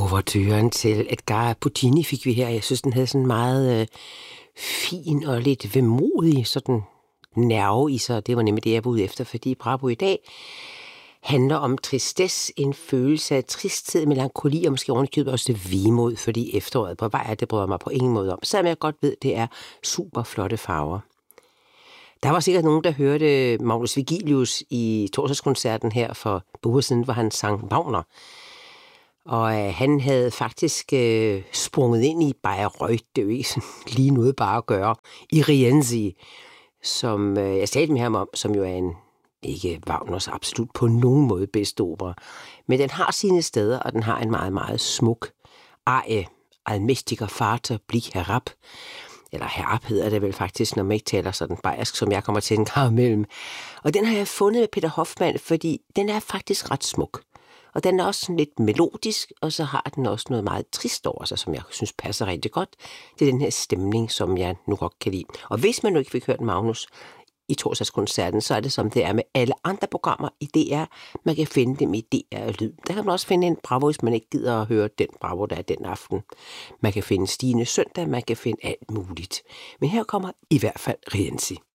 Overturen til Edgar Puccini fik vi her. Jeg synes, den havde sådan meget fin og lidt vemodig sådan nerve i sig. Det var nemlig det, jeg var ude efter, fordi Bravo i dag handler om tristesse, en følelse af tristhed, melankoli og måske ovenikøbet også vemod, fordi efteråret på vej, det bryder mig på ingen måde om. Selvom jeg godt ved, det er super flotte farver. Der var sikkert nogen, der hørte Magnus Vigilius i torsdagskoncerten her for uger siden, hvor han sang Wagner. Og han havde faktisk sprunget ind i Bayreuth, det er jo ikke sådan lige noget bare at gøre, i Rienzi, som jeg talte med ham om, som jo er en ikke Wagners absolut på nogen måde bedste opera. Men den har sine steder, og den har en meget, meget smuk arie. Allmächtiger Vater, blick herab. Eller herab hedder det vel faktisk, når man ikke taler sådan bayersk, som jeg kommer til en gang imellem. Og den har jeg fundet med Peter Hoffmann, fordi den er faktisk ret smuk. Og den er også sådan lidt melodisk, og så har den også noget meget trist over sig, som jeg synes passer rigtig godt. Det er den her stemning, som jeg nu godt kan lide. Og hvis man nu ikke fik hørt Magnus i torsdagskoncerten, så er det som det er med alle andre programmer i DR. Man kan finde dem i DR Lyd. Der kan man også finde en Bravo, hvis man ikke gider at høre den Bravo, der er den aften. Man kan finde Stine Søndag, man kan finde alt muligt. Men her kommer i hvert fald Rienzi.